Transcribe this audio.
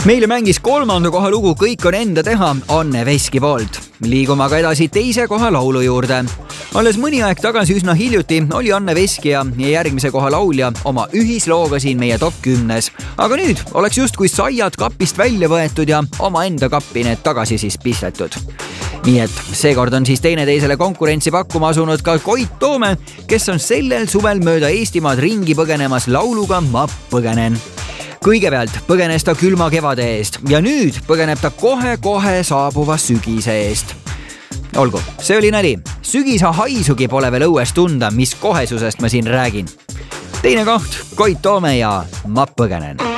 Meile mängis 3. koha lugu Kõik on enda teha Anne Veski poolt. Liigume aga edasi 2. koha laulu juurde. Alles mõni aeg tagasi üsna hiljuti oli Anne Veski ja järgmise koha laulja oma ühislooga siin meie top 10. Aga nüüd oleks justkui saiad kapist välja võetud ja omaenda kappi need tagasi siis pistetud. Nii et seekord on siis teineteisele konkurentsi pakkuma asunud ka Koit Toome, kes on sellel suvel mööda Eestimaad ringi põgenemas lauluga Ma põgenen. Kõigepealt põgenes ta külma kevade eest ja nüüd põgeneb ta kohe-kohe saabuva sügise eest. Olgu, see oli nali. Sügisa haisugi pole veel õues tunda, mis kohesusest ma siin räägin. 2. koht, Koit Toome ja Ma põgenen.